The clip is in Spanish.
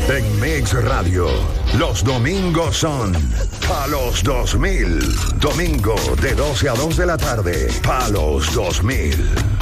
En Mix Radio, los domingos son Palos 2000. Domingo de 12 a 2 de la tarde. Palos 2000.